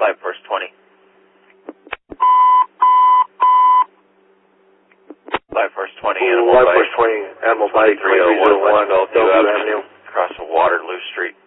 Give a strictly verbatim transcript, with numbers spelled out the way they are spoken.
Live Force twenty. Live Force twenty, Animal Live Bike. Force twenty, Animal Bike, three oh one West Bellevue Avenue. across Waterloo Street.